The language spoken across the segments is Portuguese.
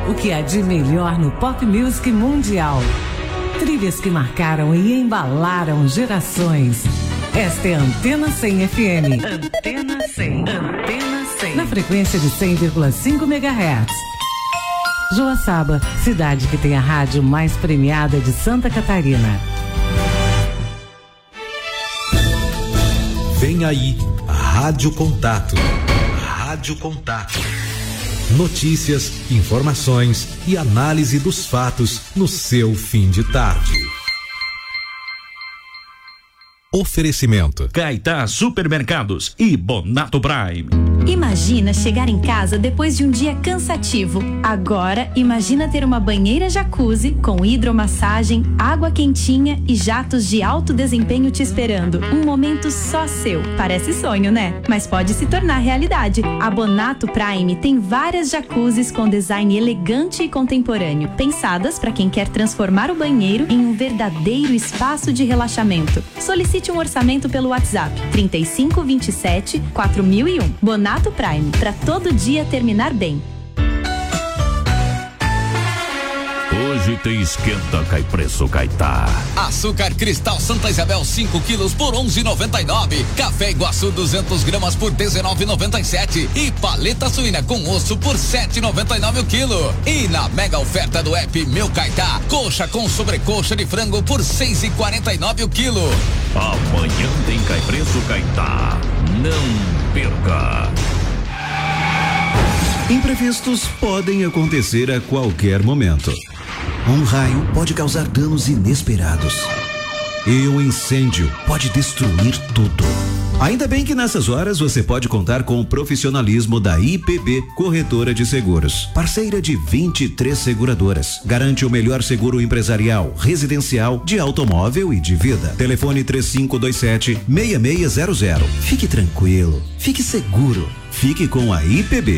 o que há de melhor no pop music mundial. Trilhas que marcaram e embalaram gerações. Esta é a Antena 100 FM. Antena 100. Antena 100. Na frequência de 100,5 MHz. Joaçaba, cidade que tem a rádio mais premiada de Santa Catarina. Vem aí, a Rádio Contato. Rádio Contato. Notícias, informações e análise dos fatos no seu fim de tarde. Oferecimento: Caetá Supermercados e Bonato Prime. Imagina chegar em casa depois de um dia cansativo. Agora, imagina ter uma banheira jacuzzi com hidromassagem, água quentinha e jatos de alto desempenho te esperando. Um momento só seu. Parece sonho, né? Mas pode se tornar realidade. A Bonato Prime tem várias jacuzzis com design elegante e contemporâneo, pensadas para quem quer transformar o banheiro em um verdadeiro espaço de relaxamento. Solicite um orçamento pelo WhatsApp 3527 4001. Bonato Prime, para todo dia terminar bem. Hoje tem esquenta, cai preço, Caetá. Açúcar Cristal Santa Isabel 5 quilos por 11,99. Café Iguaçu 200 gramas por 19,97. E paleta suína com osso por 7,99 o quilo. E na mega oferta do app Meu Caetá, coxa com sobrecoxa de frango por 6,49 o quilo. Amanhã tem cai preço, Caetá. Não perca. Imprevistos podem acontecer a qualquer momento. Um raio pode causar danos inesperados. E um incêndio pode destruir tudo. Ainda bem que nessas horas você pode contar com o profissionalismo da IPB Corretora de Seguros, parceira de 23 seguradoras. Garante o melhor seguro empresarial, residencial, de automóvel e de vida. Telefone 3527-6600. Fique tranquilo, fique seguro, fique com a IPB.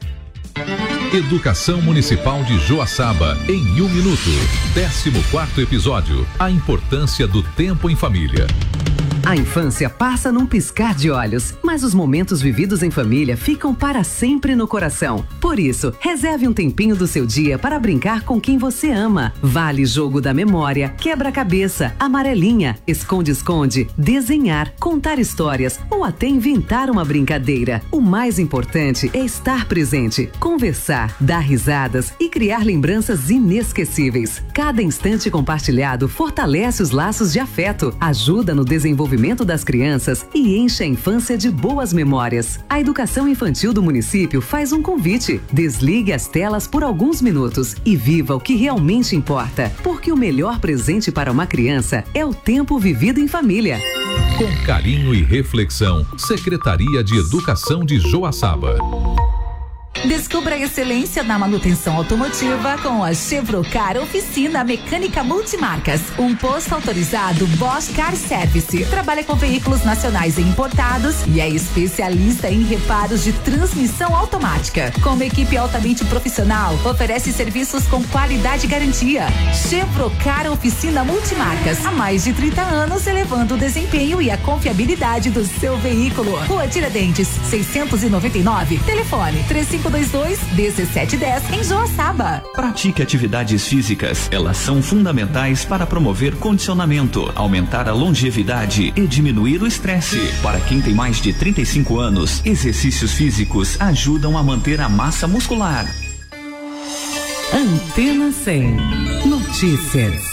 Educação Municipal de Joaçaba em 1 minuto. 14º episódio. A importância do tempo em família. A infância passa num piscar de olhos, mas os momentos vividos em família ficam para sempre no coração. Por isso, reserve um tempinho do seu dia para brincar com quem você ama. Vale jogo da memória, quebra-cabeça, amarelinha, esconde-esconde, desenhar, contar histórias ou até inventar uma brincadeira. O mais importante é estar presente, conversar, dar risadas e criar lembranças inesquecíveis. Cada instante compartilhado fortalece os laços de afeto, ajuda no desenvolvimento das crianças e enche a infância de boas memórias. A educação infantil do município faz um convite. Desligue as telas por alguns minutos e viva o que realmente importa, porque o melhor presente para uma criança é o tempo vivido em família. Com carinho e reflexão, Secretaria de Educação de Joaçaba. Descubra a excelência na manutenção automotiva com a Chevrocar Oficina Mecânica Multimarcas. Um posto autorizado Bosch Car Service. Trabalha com veículos nacionais e importados e é especialista em reparos de transmissão automática. Com uma equipe altamente profissional, oferece serviços com qualidade e garantia. Chevrocar Oficina Multimarcas. Há mais de 30 anos, elevando o desempenho e a confiabilidade do seu veículo. Rua Tiradentes, 699. Telefone 3522-1710 em Joaçaba. Pratique atividades físicas. Elas são fundamentais para promover condicionamento, aumentar a longevidade e diminuir o estresse. Para quem tem mais de 35 anos, exercícios físicos ajudam a manter a massa muscular. Antena 100. Notícias.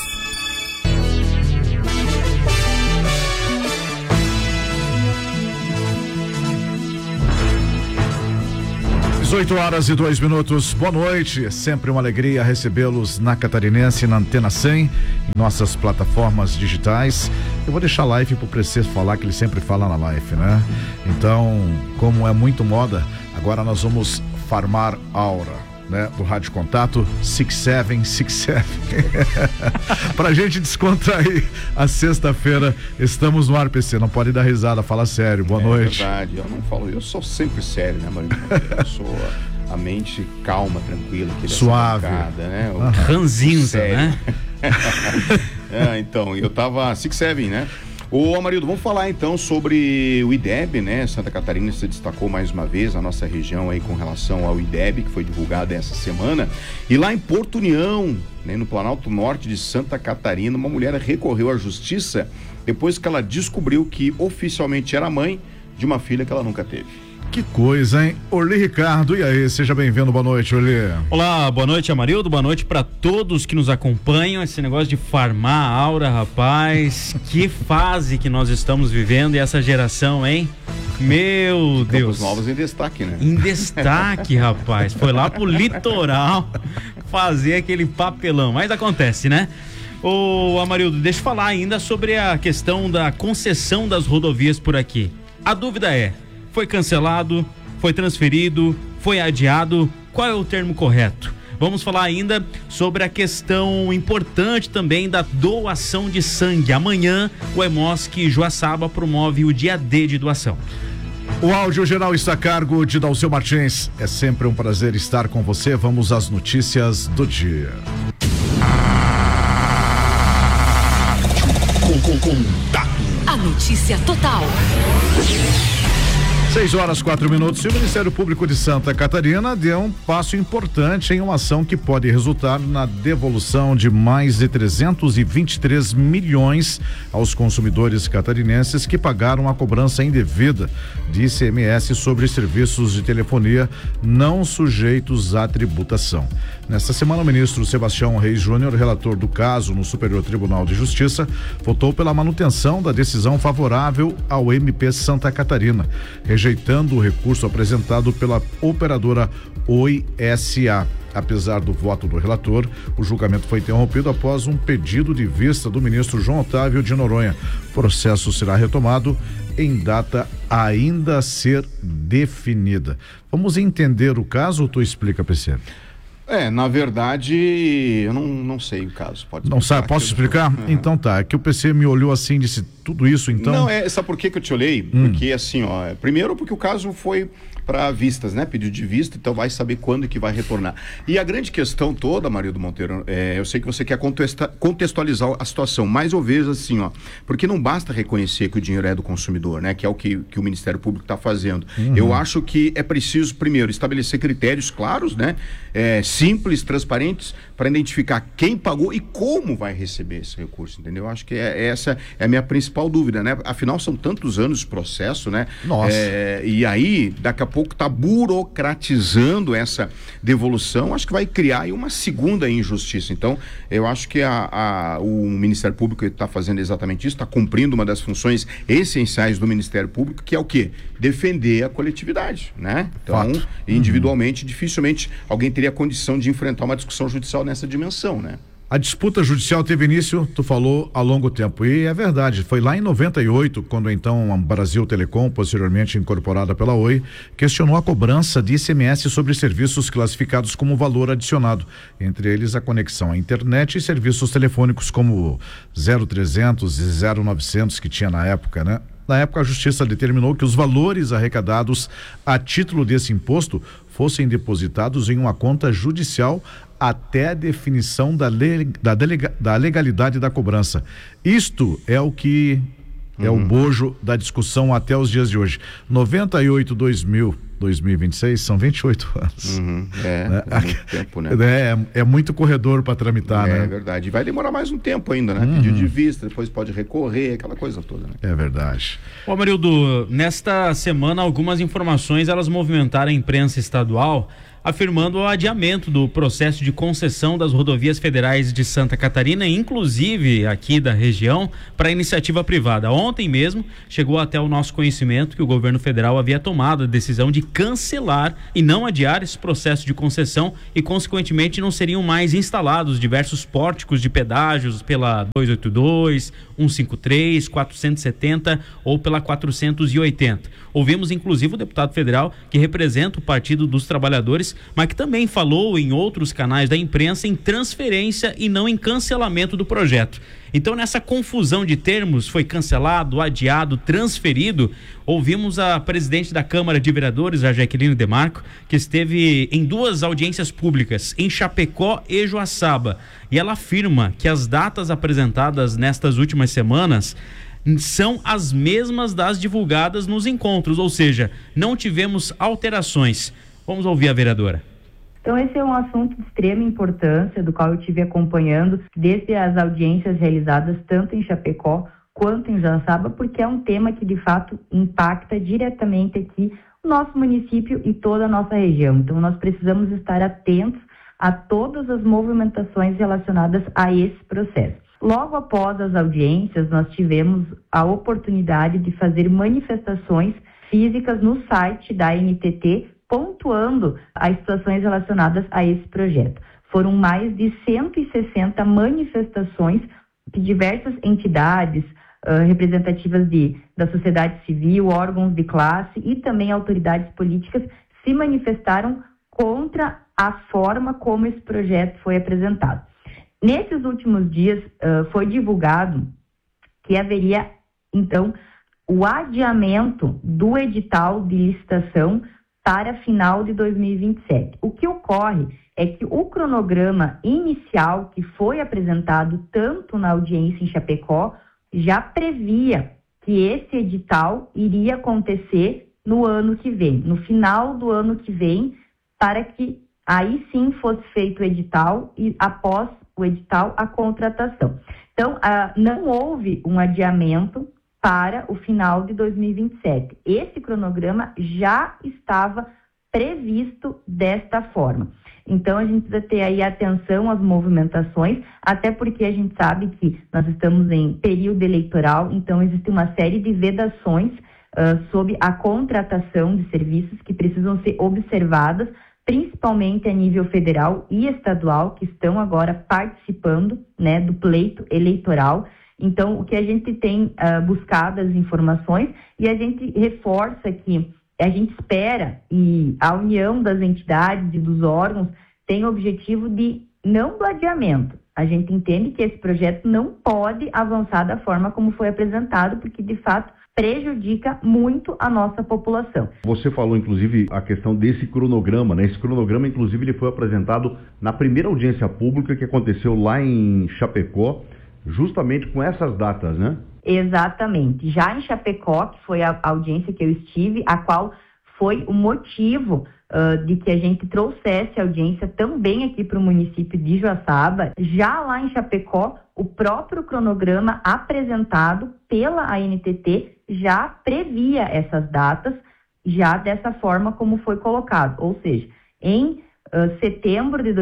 18h02. Boa noite, é sempre uma alegria recebê-los na Catarinense, na Antena 100, em nossas plataformas digitais. Eu vou deixar a live pro Preciso falar, que ele sempre fala na live, né? Então, como é muito moda, agora nós vamos farmar aura, né, do Rádio Contato 6767. Pra gente descontrair a sexta-feira, estamos no ar, PC, não pode dar risada, fala sério. Boa noite. É verdade, eu não falo, eu sou sempre sério, né, Marinho? Eu sou a mente calma, tranquila, suave, né? Ranzinza, né? Então, eu tava 67, né? Ô Amarildo, vamos falar então sobre o IDEB, né? Santa Catarina se destacou mais uma vez, a nossa região aí com relação ao IDEB, que foi divulgado essa semana. E lá em Porto União, né, no Planalto Norte de Santa Catarina, uma mulher recorreu à justiça depois que ela descobriu que oficialmente era mãe de uma filha que ela nunca teve. Que coisa, hein? Orly Ricardo, e aí? Seja bem-vindo, boa noite, Orly. Olá, boa noite, Amarildo, boa noite para todos que nos acompanham. Esse negócio de farmar a aura, rapaz, que fase que nós estamos vivendo e essa geração, hein? Meu Deus. Campos Novos em destaque, né? Em destaque, rapaz. Foi lá pro litoral fazer aquele papelão, mas acontece, né? Ô, Amarildo, deixa eu falar ainda sobre a questão da concessão das rodovias por aqui. A dúvida é, foi cancelado, foi transferido, foi adiado, qual é o termo correto? Vamos falar ainda sobre a questão importante também da doação de sangue. Amanhã o Hemosc Joaçaba promove o dia D de doação. O áudio geral está a cargo de Dalceu Martins. É sempre um prazer estar com você. Vamos às notícias do dia. A notícia total. 6h04. E o Ministério Público de Santa Catarina deu um passo importante em uma ação que pode resultar na devolução de mais de 323 milhões aos consumidores catarinenses que pagaram a cobrança indevida de ICMS sobre serviços de telefonia não sujeitos à tributação. Nesta semana, o ministro Sebastião Reis Júnior, relator do caso no Superior Tribunal de Justiça, votou pela manutenção da decisão favorável ao MP Santa Catarina, rejeitando o recurso apresentado pela operadora Oi S.A. Apesar do voto do relator, o julgamento foi interrompido após um pedido de vista do ministro João Otávio de Noronha. O processo será retomado em data ainda a ser definida. Vamos entender o caso ou tu explica, PC? Na verdade, eu não sei o caso. Pode não sabe? Posso explicar? Uhum. Então tá, é que o PC me olhou assim e disse tudo isso, então... Não, sabe por que eu te olhei? Porque assim, primeiro porque o caso foi para vistas, né? Pedido de vista, então vai saber quando que vai retornar. E a grande questão toda, Amarildo Monteiro, eu sei que você quer contextualizar a situação, mas eu vejo assim, porque não basta reconhecer que o dinheiro é do consumidor, né? Que é o que o Ministério Público está fazendo. Eu acho que é preciso, primeiro, estabelecer critérios claros, né? Simples, transparentes, para identificar quem pagou e como vai receber esse recurso, entendeu? Eu acho que essa é a minha principal dúvida, né? Afinal, são tantos anos de processo, né? Nossa. E aí, daqui a pouco está burocratizando essa devolução, acho que vai criar aí uma segunda injustiça. Então, eu acho que o Ministério Público está fazendo exatamente isso, está cumprindo uma das funções essenciais do Ministério Público, que é o quê? Defender a coletividade, né? Então, individualmente, dificilmente alguém teria condição de enfrentar uma discussão judicial nessa dimensão, né? A disputa judicial teve início, tu falou, há longo tempo, e é verdade, foi lá em 98, quando então a Brasil Telecom, posteriormente incorporada pela Oi, questionou a cobrança de ICMS sobre serviços classificados como valor adicionado, entre eles a conexão à internet e serviços telefônicos como 0300 e 0900 que tinha na época, né? Na época, a Justiça determinou que os valores arrecadados a título desse imposto fossem depositados em uma conta judicial até a definição da legalidade da cobrança. Isto é o que é o bojo da discussão até os dias de hoje. 98, 2026, são 28 anos. É muito tempo, né? É muito corredor para tramitar, né? É verdade. E vai demorar mais um tempo ainda, né? Pedido de vista, depois pode recorrer, aquela coisa toda, né? É verdade. Ô, Amarildo, nesta semana algumas informações elas movimentaram a imprensa estadual, afirmando o adiamento do processo de concessão das rodovias federais de Santa Catarina, inclusive aqui da região, para iniciativa privada. Ontem mesmo chegou até o nosso conhecimento que o governo federal havia tomado a decisão de cancelar e não adiar esse processo de concessão e, consequentemente, não seriam mais instalados diversos pórticos de pedágios pela 282, 153, 470 ou pela 480. Ouvimos, inclusive, o deputado federal que representa o Partido dos Trabalhadores, mas que também falou em outros canais da imprensa em transferência e não em cancelamento do projeto. Então, nessa confusão de termos, foi cancelado, adiado, transferido, ouvimos a presidente da Câmara de Vereadores, a Jaqueline Demarco, que esteve em 2 audiências públicas, em Chapecó e Joaçaba, e ela afirma que as datas apresentadas nestas últimas semanas são as mesmas das divulgadas nos encontros, ou seja, não tivemos alterações. Vamos ouvir a vereadora. Então esse é um assunto de extrema importância, do qual eu estive acompanhando desde as audiências realizadas tanto em Chapecó quanto em Joaçaba, porque é um tema que de fato impacta diretamente aqui o nosso município e toda a nossa região. Então nós precisamos estar atentos a todas as movimentações relacionadas a esse processo. Logo após as audiências, nós tivemos a oportunidade de fazer manifestações físicas no site da NTT, pontuando as situações relacionadas a esse projeto. Foram mais de 160 manifestações de diversas entidades representativas da sociedade civil, órgãos de classe e também autoridades políticas se manifestaram contra a forma como esse projeto foi apresentado. Nesses últimos dias foi divulgado que haveria, então, o adiamento do edital de licitação para final de 2027. O que ocorre é que o cronograma inicial que foi apresentado tanto na audiência em Chapecó já previa que esse edital iria acontecer no ano que vem, no final do ano que vem, para que aí sim fosse feito o edital e após o edital a contratação. Então, não houve um adiamento para o final de 2027. Esse cronograma já estava previsto desta forma. Então, a gente precisa ter aí atenção às movimentações, até porque a gente sabe que nós estamos em período eleitoral, então existe uma série de vedações sobre a contratação de serviços que precisam ser observadas, principalmente a nível federal e estadual, que estão agora participando, né, do pleito eleitoral. Então, o que a gente tem buscado as informações, e a gente reforça que a gente espera, e a união das entidades e dos órgãos tem o objetivo de não do adiamento. A gente entende que esse projeto não pode avançar da forma como foi apresentado, porque de fato prejudica muito a nossa população. Você falou, inclusive, a questão desse cronograma, né? Esse cronograma, inclusive, ele foi apresentado na primeira audiência pública que aconteceu lá em Chapecó, justamente com essas datas, né? Exatamente. Já em Chapecó, que foi a audiência que eu estive, a qual foi o motivo de que a gente trouxesse a audiência também aqui para o município de Joaçaba. Já lá em Chapecó, o próprio cronograma apresentado pela ANTT já previa essas datas, já dessa forma como foi colocado. Ou seja, em setembro de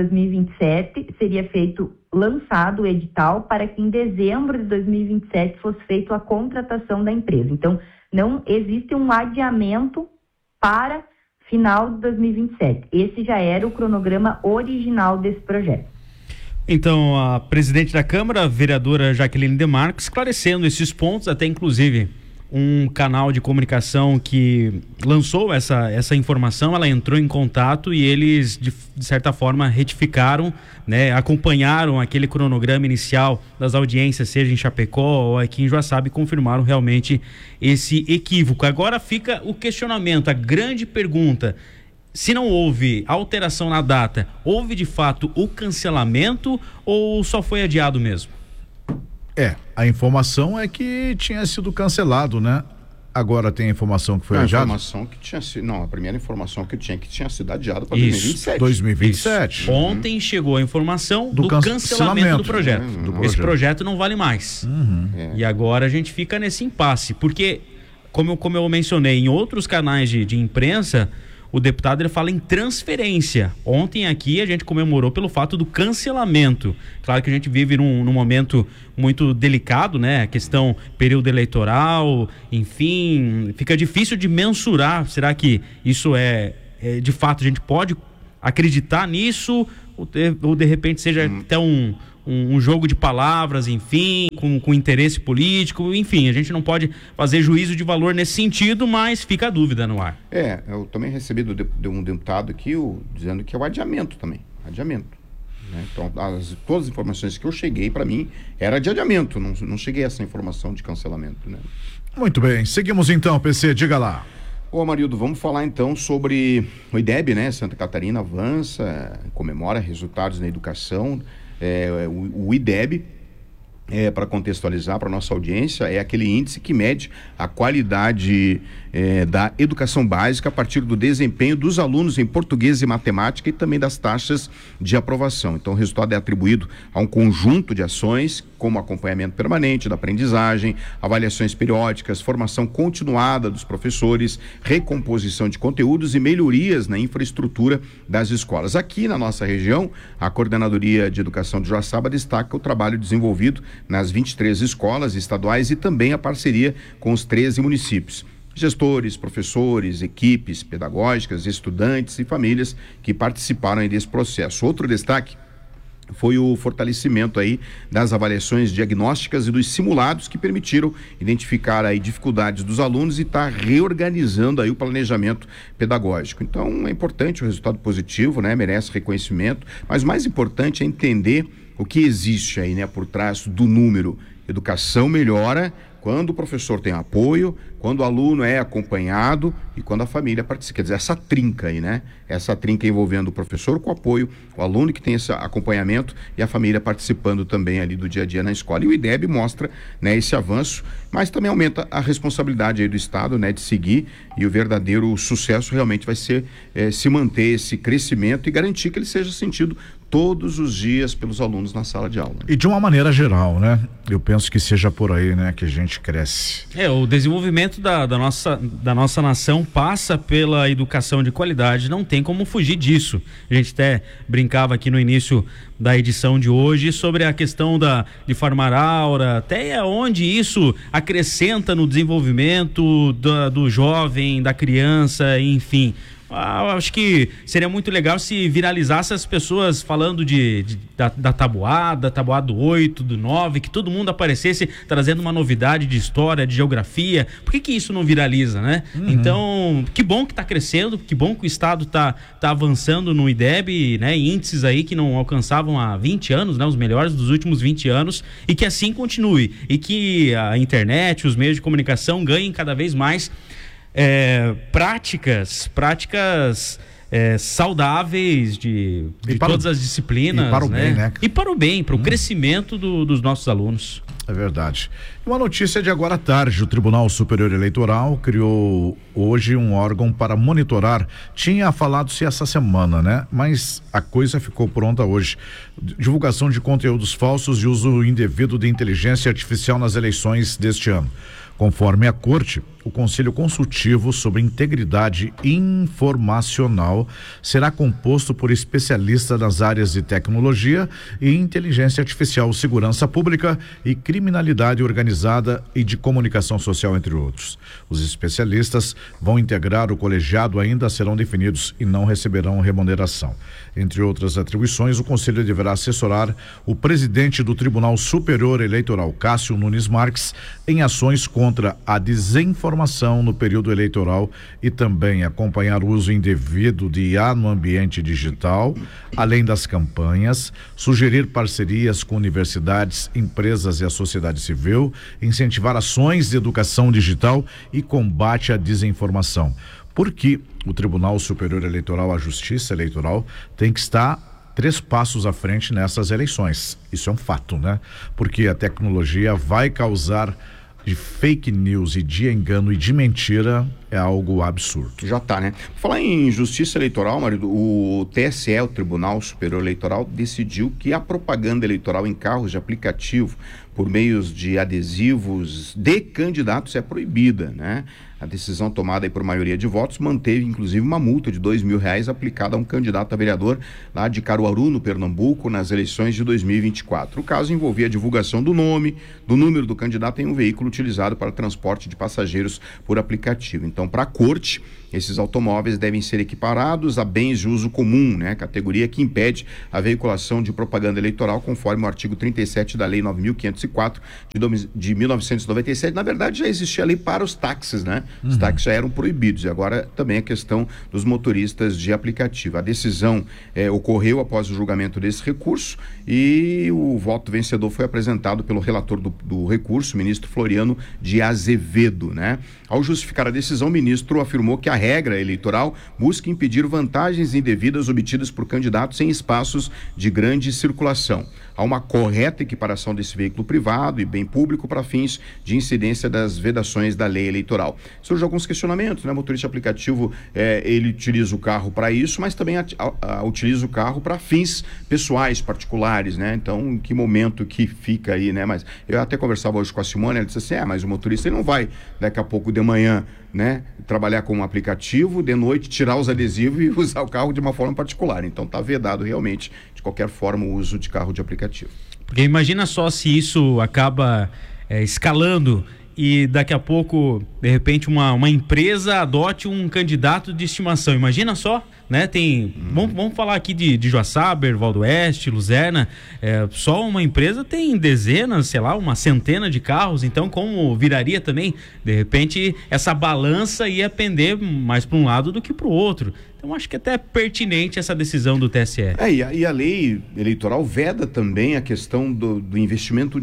2027 seria lançado o edital para que em dezembro de 2027 fosse feita a contratação da empresa. Então, não existe um adiamento para final de 2027. Esse já era o cronograma original desse projeto. Então, a presidente da Câmara, a vereadora Jaqueline Demarco, esclarecendo esses pontos, até inclusive um canal de comunicação que lançou essa informação, ela entrou em contato e eles, de certa forma, retificaram, né, acompanharam aquele cronograma inicial das audiências, seja em Chapecó ou aqui em Joaçaba, e confirmaram realmente esse equívoco. Agora fica o questionamento, a grande pergunta: se não houve alteração na data, houve de fato o cancelamento ou só foi adiado mesmo? A informação é que tinha sido cancelado, né? Agora tem a informação que foi adiado? A primeira informação que eu tinha que tinha sido adiado para 2027. 2027. Ontem chegou a informação do cancelamento do projeto. Esse projeto não vale mais. E agora a gente fica nesse impasse, porque, como eu mencionei, em outros canais de imprensa, o deputado ele fala em transferência. Ontem aqui a gente comemorou pelo fato do cancelamento. Claro que a gente vive num momento muito delicado, né? A questão período eleitoral, enfim, fica difícil de mensurar. Será que isso de fato a gente pode acreditar nisso? Ou de repente seja até um jogo de palavras, enfim, com interesse político, enfim, a gente não pode fazer juízo de valor nesse sentido, mas fica a dúvida no ar. Eu também recebi de um deputado aqui dizendo que é o adiamento também, né? Então, todas as informações que eu cheguei, para mim, era de adiamento, não cheguei a essa informação de cancelamento, né? Muito bem, seguimos então, PC, diga lá. Ô Amarildo, vamos falar então sobre o IDEB, né? Santa Catarina avança, comemora resultados na educação. O IDEB para contextualizar para a nossa audiência, é aquele índice que mede a qualidade da educação básica a partir do desempenho dos alunos em português e matemática e também das taxas de aprovação. Então, o resultado é atribuído a um conjunto de ações, como acompanhamento permanente da aprendizagem, avaliações periódicas, formação continuada dos professores, recomposição de conteúdos e melhorias na infraestrutura das escolas. Aqui na nossa região, a Coordenadoria de Educação de Joaçaba destaca o trabalho desenvolvido nas 23 escolas estaduais e também a parceria com os 13 municípios. Gestores, professores, equipes pedagógicas, estudantes e famílias que participaram desse processo. Outro destaque foi o fortalecimento aí das avaliações diagnósticas e dos simulados que permitiram identificar aí dificuldades dos alunos e estar reorganizando aí o planejamento pedagógico. Então é importante o resultado positivo, né? Merece reconhecimento, mas o mais importante é entender o que existe aí, né, por trás do número. Educação melhora quando o professor tem apoio, quando o aluno é acompanhado e quando a família participa. Quer dizer, essa trinca aí, né? Essa trinca envolvendo o professor com apoio, o aluno que tem esse acompanhamento e a família participando também ali do dia a dia na escola. E o IDEB mostra, né, esse avanço, mas também aumenta a responsabilidade aí do Estado, né, de seguir, e o verdadeiro sucesso realmente vai ser se manter esse crescimento e garantir que ele seja sentido todos os dias pelos alunos na sala de aula. E de uma maneira geral, né? Eu penso que seja por aí, né, que a gente cresce. O desenvolvimento da nossa nação passa pela educação de qualidade, não tem como fugir disso. A gente até brincava aqui no início da edição de hoje sobre a questão de formar aura, até onde isso acrescenta no desenvolvimento do jovem, da criança, enfim. Acho que seria muito legal se viralizasse as pessoas falando da tabuada 8, do 9, que todo mundo aparecesse trazendo uma novidade de história, de geografia. Por que isso não viraliza, né? Então, que bom que está crescendo, que bom que o Estado tá avançando no IDEB, né? Índices aí que não alcançavam há 20 anos, né? Os melhores dos últimos 20 anos, e que assim continue. E que a internet, os meios de comunicação ganhem cada vez mais práticas saudáveis de todas as disciplinas, e para o bem, né? E para o bem, para o crescimento dos nossos alunos. É verdade. Uma notícia de agora à tarde: o Tribunal Superior Eleitoral criou hoje um órgão para monitorar. Tinha falado-se essa semana, né? Mas a coisa ficou pronta hoje. Divulgação de conteúdos falsos e uso indevido de inteligência artificial nas eleições deste ano. Conforme a Corte, o Conselho Consultivo sobre Integridade Informacional será composto por especialistas nas áreas de tecnologia e inteligência artificial, segurança pública e criminalidade organizada e de comunicação social, entre outros. Os especialistas vão integrar o colegiado, ainda serão definidos e não receberão remuneração. Entre outras atribuições, o Conselho deverá assessorar o presidente do Tribunal Superior Eleitoral, Cássio Nunes Marques, em ações contra a desinformação no período eleitoral e também acompanhar o uso indevido de IA no ambiente digital, além das campanhas, sugerir parcerias com universidades, empresas e a sociedade civil, incentivar ações de educação digital e combate à desinformação. Porque o Tribunal Superior Eleitoral, a Justiça Eleitoral, tem que estar 3 passos à frente nessas eleições. Isso é um fato, né? Porque a tecnologia vai causar de fake news e de engano e de mentira é algo absurdo. Já tá, né? Falar em justiça eleitoral, marido, o TSE, o Tribunal Superior Eleitoral, decidiu que a propaganda eleitoral em carros de aplicativo por meios de adesivos de candidatos é proibida, né? A decisão tomada aí por maioria de votos manteve, inclusive, uma multa de R$2.000 aplicada a um candidato a vereador lá de Caruaru, no Pernambuco, nas eleições de 2024. O caso envolvia a divulgação do nome, do número do candidato em um veículo utilizado para transporte de passageiros por aplicativo. Então, para a Corte, esses automóveis devem ser equiparados a bens de uso comum, né? Categoria que impede a veiculação de propaganda eleitoral, conforme o artigo 37 da Lei 9.504 de 1997. Na verdade, já existia a lei para os táxis, né? Os táxis já eram proibidos, e agora também a questão dos motoristas de aplicativo. A decisão ocorreu após o julgamento desse recurso e o voto vencedor foi apresentado pelo relator do recurso, o ministro Floriano de Azevedo, né? Ao justificar a decisão, o ministro afirmou que a regra eleitoral busca impedir vantagens indevidas obtidas por candidatos em espaços de grande circulação. Há uma correta equiparação desse veículo privado e bem público para fins de incidência das vedações da lei eleitoral. Surgem alguns questionamentos, né? O motorista aplicativo, ele utiliza o carro para isso, mas também utiliza o carro para fins pessoais, particulares, né? Então, em que momento que fica aí, né? Mas eu até conversava hoje com a Simone, ela disse assim, mas o motorista ele não vai daqui a pouco de manhã, né, trabalhar com um aplicativo, de noite tirar os adesivos e usar o carro de uma forma particular. Então tá vedado realmente, de qualquer forma, o uso de carro de aplicativo. Porque imagina só se isso acaba escalando e daqui a pouco, de repente, uma empresa adote um candidato de estimação. Imagina só, né? Vamos falar aqui de Joaçaba, Ervaldo Oeste, Luzerna. Só uma empresa tem dezenas, sei lá, uma centena de carros. Então, como viraria também? De repente, essa balança ia pender mais para um lado do que para o outro. Então, acho que até é pertinente essa decisão do TSE. E a lei eleitoral veda também a questão do investimento